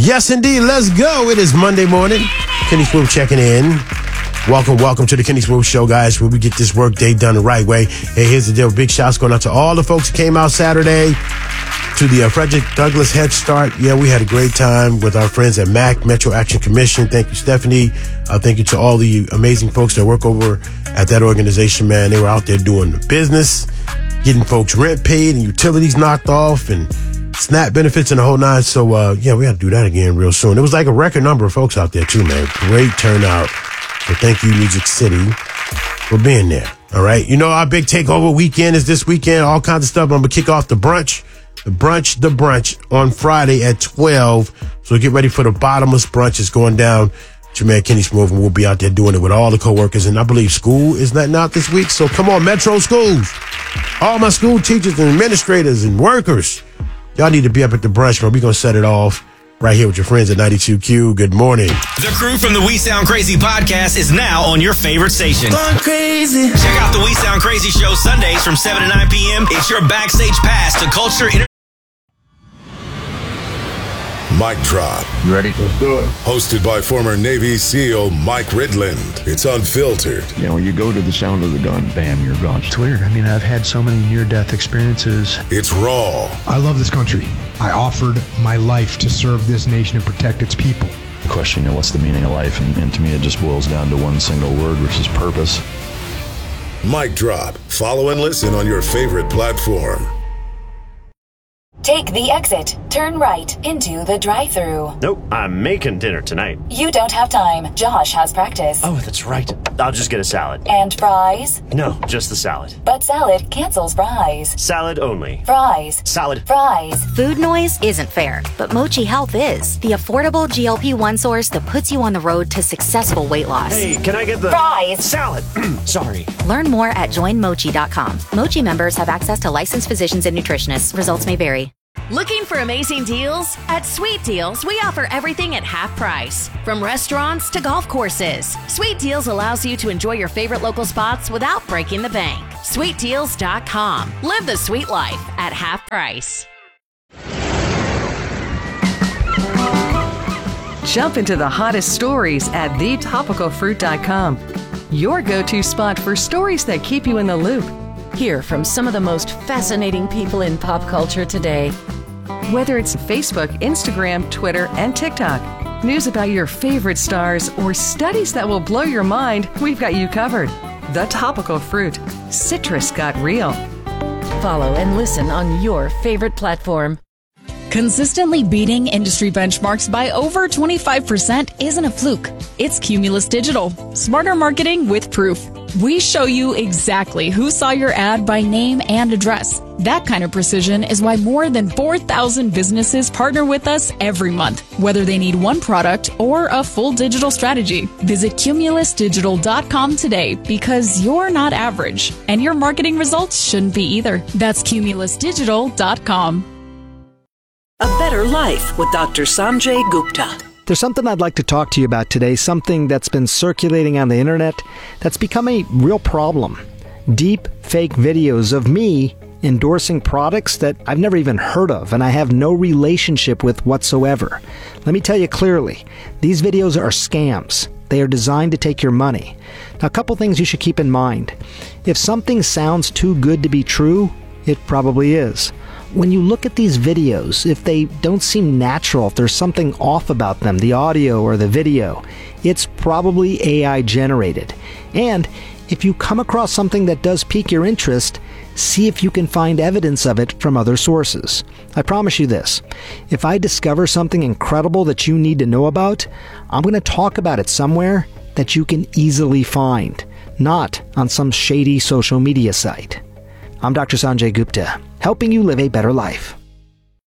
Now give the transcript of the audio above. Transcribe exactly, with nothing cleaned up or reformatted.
Yes, indeed. Let's go. It is Monday morning. Kenny Swoop checking in. Welcome, welcome to the Kenny Swoop Show, guys, where we get this work day done the right way. Hey, here's the deal. Big shouts going out to all the folks who came out Saturday to the uh, Frederick Douglass Head Start. Yeah, we had a great time with our friends at M A C, Metro Action Commission. Thank you, Stephanie. Uh, thank you to all the amazing folks that work over at that organization, man. They were out there doing the business, getting folks rent paid and utilities knocked off and SNAP benefits and the whole nine. So, uh, yeah, we got to do that again real soon. It was like a record number of folks out there, too, man. Great turnout. So thank you, Music City, for being there. All right. You know, our big takeover weekend is this weekend. All kinds of stuff. I'm going to kick off the brunch, the brunch, the brunch on Friday at twelve. So get ready for the bottomless brunch. It's going down. It's your man, Kenny Smooth, and we'll be out there doing it with all the coworkers. And I believe school is letting out this week. So come on, Metro Schools. All my school teachers and administrators and workers. Y'all need to be up at the brunch, man. We're going to set it off right here with your friends at ninety-two Q. Good morning. The crew from the We Sound Crazy podcast is now on your favorite station. Going crazy. Check out the We Sound Crazy show Sundays from seven to nine p.m. It's your backstage pass to culture. Inter- Mic Drop. You ready? Let's do it. Hosted by former Navy SEAL Mike Ridland. It's unfiltered. You know, when you go to the sound of the gun, bam, you're gone. It's weird. I mean, I've had so many near-death experiences. It's raw. I love this country. I offered my life to serve this nation and protect its people. The question, you know, what's the meaning of life? And, and to me, it just boils down to one single word, which is purpose. Mic Drop. Follow and listen on your favorite platform. Take the exit. Turn right into the drive-thru. Nope, I'm making dinner tonight. You don't have time. Josh has practice. Oh, that's right. I'll just get a salad. And fries? No, just the salad. But salad cancels fries. Salad only. Fries. Salad. Fries. Food noise isn't fair, but Mochi Health is. The affordable G L P one source that puts you on the road to successful weight loss. Hey, can I get the... Fries. Salad. Sorry. Learn more at join mochi dot com. Mochi members have access to licensed physicians and nutritionists. Results may vary. Looking for amazing deals? At Sweet Deals, we offer everything at half price. From restaurants to golf courses, Sweet Deals allows you to enjoy your favorite local spots without breaking the bank. sweet deals dot com. Live the sweet life at half price. Jump into the hottest stories at the topical fruit dot com. Your go-to spot for stories that keep you in the loop. Hear from some of the most fascinating people in pop culture today. Whether it's Facebook, Instagram, Twitter, and TikTok, news about your favorite stars, or studies that will blow your mind, we've got you covered. The Topical Fruit. Citrus got real. Follow and listen on your favorite platform. Consistently beating industry benchmarks by over twenty-five percent isn't a fluke. It's Cumulus Digital. Smarter marketing with proof. We show you exactly who saw your ad by name and address. That kind of precision is why more than four thousand businesses partner with us every month, whether they need one product or a full digital strategy. Visit cumulus digital dot com today because you're not average, and your marketing results shouldn't be either. That's cumulus digital dot com. A Better Life with Doctor Sanjay Gupta. There's something I'd like to talk to you about today, something that's been circulating on the internet that's become a real problem. Deep fake videos of me endorsing products that I've never even heard of and I have no relationship with whatsoever. Let me tell you clearly, these videos are scams. They are designed to take your money. Now, a couple things you should keep in mind. If something sounds too good to be true, it probably is. When you look at these videos, if they don't seem natural, if there's something off about them, the audio or the video, it's probably A I generated. And if you come across something that does pique your interest, see if you can find evidence of it from other sources. I promise you this, if I discover something incredible that you need to know about, I'm going to talk about it somewhere that you can easily find, not on some shady social media site. I'm Doctor Sanjay Gupta, helping you live a better life.